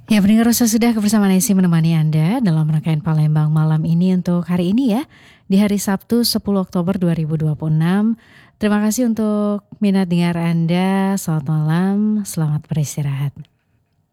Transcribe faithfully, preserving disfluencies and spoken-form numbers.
Ya, pendengar Rosa sudah kebersamaan Nesi menemani Anda dalam rangkaian Palembang malam ini untuk hari ini ya, di hari Sabtu sepuluh Oktober dua ribu dua puluh enam. Terima kasih untuk minat dengar Anda, selamat malam, selamat beristirahat.